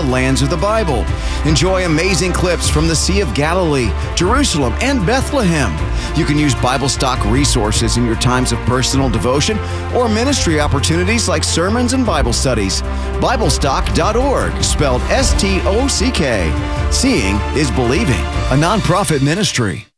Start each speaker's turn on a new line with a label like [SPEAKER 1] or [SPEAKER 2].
[SPEAKER 1] lands of the Bible. Enjoy amazing clips from the Sea of Galilee, Jerusalem, and Bethlehem. You can use Bible Stock resources in your times of personal devotion or ministry opportunities like sermons and Bible studies. BibleStock.org, spelled STOCK. Seeing is believing, a nonprofit ministry.